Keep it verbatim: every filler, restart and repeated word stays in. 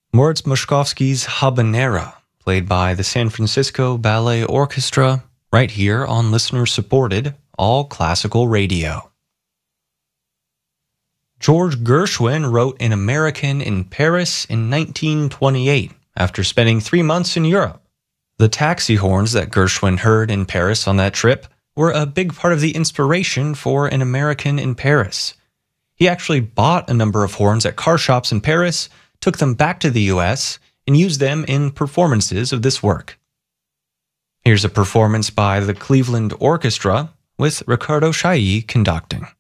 Moritz Moszkowski's Habanera, played by the San Francisco Ballet Orchestra, right here on listener-supported All Classical Radio. George Gershwin wrote An American in Paris in nineteen twenty-eight, after spending three months in Europe. The taxi horns that Gershwin heard in Paris on that trip were a big part of the inspiration for An American in Paris. He actually bought a number of horns at car shops in Paris, took them back to the U S, and used them in performances of this work. Here's a performance by the Cleveland Orchestra with Ricardo Chailly conducting.